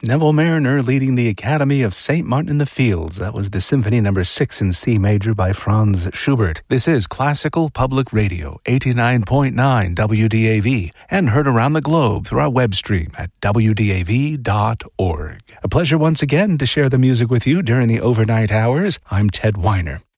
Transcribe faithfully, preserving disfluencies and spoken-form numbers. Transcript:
Neville Mariner leading the Academy of Saint Martin in the Fields. That was the Symphony Number six in C major by Franz Schubert. This is Classical Public Radio, eighty-nine point nine W D A V, and heard around the globe through our web stream at W D A V dot org. A pleasure once again to share the music with you during the overnight hours. I'm Ted Weiner.